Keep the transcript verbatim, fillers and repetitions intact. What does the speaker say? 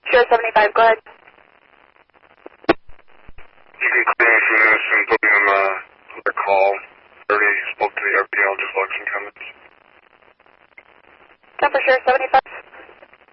Sure seventy-five, go ahead. You can clear me from this and put me on the, the call. I already spoke to the R P L, just like some comments. ten for sure seventy-five.